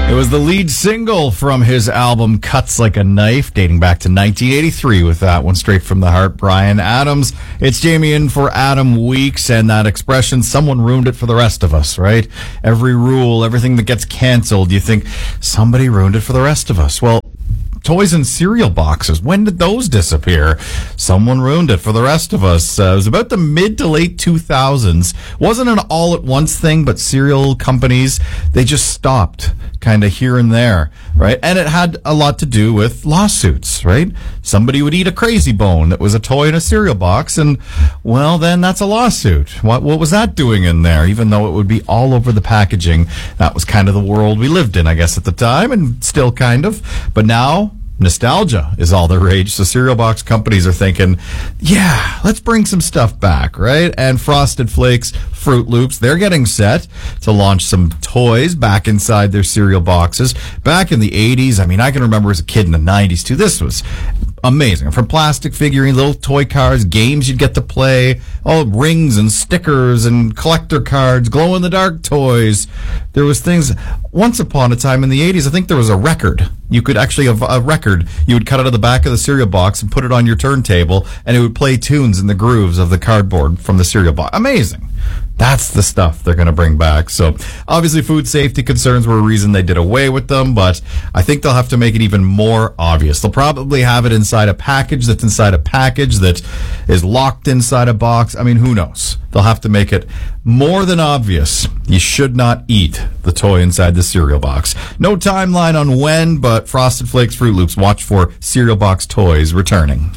It was the lead single from his album Cuts Like a Knife, dating back to 1983 with that one, straight from the heart, Bryan Adams. It's Jamie in for Adam Weeks, and that expression, someone ruined it for the rest of us, right? Every rule, everything that gets canceled, you think, somebody ruined it for the rest of us. Well, toys and cereal boxes, when did those disappear? Someone ruined it for the rest of us. It was about the mid to late 2000s. Wasn't an all-at-once thing, but cereal companies, they just stopped kind of here and there, right? And it had a lot to do with lawsuits, right? Somebody would eat a Crazy Bone that was a toy in a cereal box, and, well, then that's a lawsuit. What was that doing in there? Even though it would be all over the packaging, that was kind of the world we lived in, I guess, at the time, and still kind of. But now, nostalgia is all the rage. So cereal box companies are thinking, yeah, let's bring some stuff back, right? And Frosted Flakes, Fruit Loops, they're getting set to launch some toys back inside their cereal boxes. Back in the 80s, I mean, I can remember as a kid in the 90s too, this was amazing. From plastic figurines, little toy cars, games you'd get to play, all rings and stickers and collector cards, glow-in-the-dark toys. There was things, once upon a time in the 80s, I think there was a record. You could actually have a record. You would cut out of the back of the cereal box and put it on your turntable, and it would play tunes in the grooves of the cardboard from the cereal box. Amazing. That's the stuff they're going to bring back. So obviously food safety concerns were a reason they did away with them, but I think they'll have to make it even more obvious. They'll probably have it inside a package that's inside a package that is locked inside a box. I mean, who knows? They'll have to make it more than obvious. You should not eat the toy inside the cereal box. No timeline on when, but Frosted Flakes, Fruit Loops, watch for cereal box toys returning.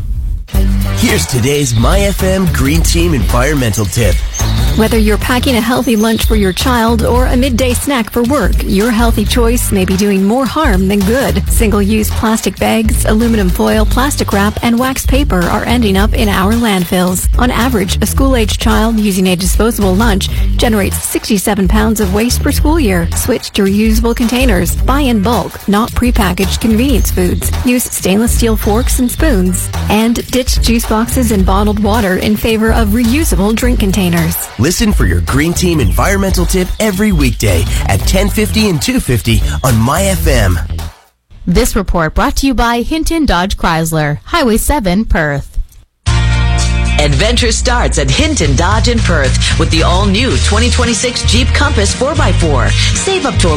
Here's today's MyFM Green Team environmental tip. Whether you're packing a healthy lunch for your child or a midday snack for work, your healthy choice may be doing more harm than good. Single-use plastic bags, aluminum foil, plastic wrap, and wax paper are ending up in our landfills. On average, a school-aged child using a disposable lunch generates 67 pounds of waste per school year. Switch to reusable containers. Buy in bulk, not prepackaged convenience foods. Use stainless steel forks and spoons. And ditch juice boxes and bottled water in favor of reusable drink containers. Listen for your Green Team environmental tip every weekday at 10:50 and 2:50 on MyFM. This report brought to you by Hinton Dodge Chrysler, Highway 7, Perth. Adventure starts at Hinton Dodge in Perth with the all-new 2026 Jeep Compass 4x4. Save up to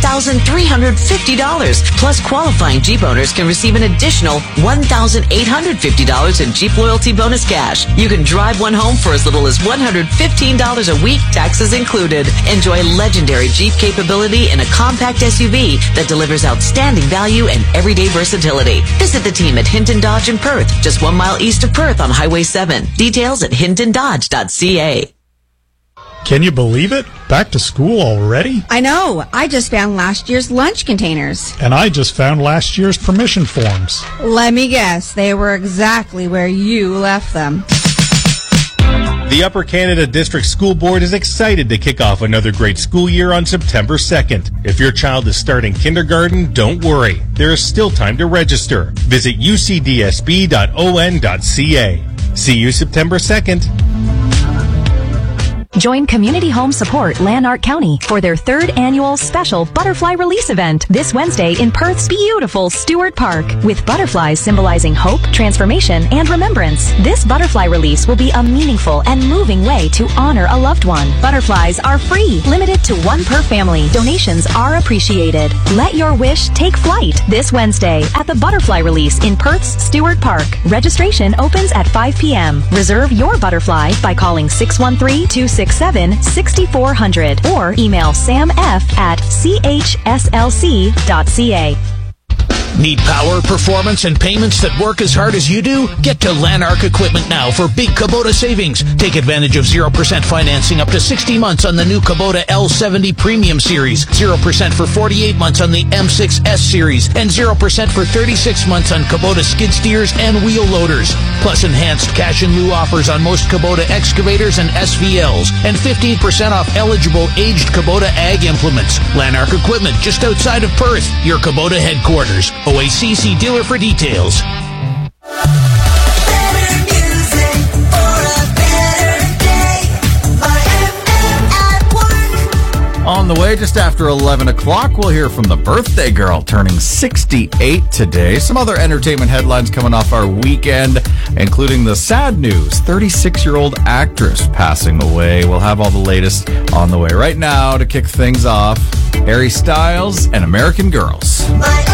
$11,350. Plus, qualifying Jeep owners can receive an additional $1,850 in Jeep Loyalty Bonus cash. You can drive one home for as little as $115 a week, taxes included. Enjoy legendary Jeep capability in a compact SUV that delivers outstanding value and everyday versatility. Visit the team at Hinton Dodge in Perth, just 1 mile east of Perth on Highway 7. Details at hintondodge.ca. Can you believe it? Back to school already? I know. I just found last year's lunch containers. And I just found last year's permission forms. Let me guess. They were exactly where you left them. The Upper Canada District School Board is excited to kick off another great school year on September 2nd. If your child is starting kindergarten, don't worry. There is still time to register. Visit ucdsb.on.ca. See you September 2nd. Join Community Home Support Lanark County for their 3rd annual special butterfly release event this Wednesday in Perth's beautiful Stewart Park. With butterflies symbolizing hope, transformation, and remembrance, this butterfly release will be a meaningful and moving way to honor a loved one. Butterflies are free, limited to 1 per family. Donations are appreciated. Let your wish take flight this Wednesday at the butterfly release in Perth's Stewart Park. Registration opens at 5 p.m. Reserve your butterfly by calling 613-267-6400 or email samf@chslc.ca. Need power, performance, and payments that work as hard as you do? Get to Lanark Equipment now for big Kubota savings. Take advantage of 0% financing up to 60 months on the new Kubota L70 Premium Series, 0% for 48 months on the M6S Series, and 0% for 36 months on Kubota skid steers and wheel loaders. Plus enhanced cash in lieu offers on most Kubota excavators and SVLs, and 15% off eligible aged Kubota ag implements. Lanark Equipment, just outside of Perth, your Kubota headquarters. OACC dealer for details. on the way just after 11 o'clock. We'll hear from the birthday girl turning 68 today. Some other entertainment headlines coming off our weekend, including the sad news, 36-year-old actress passing away. We'll have all the latest on the way. Right now, to kick things off, Harry Styles and American Girls.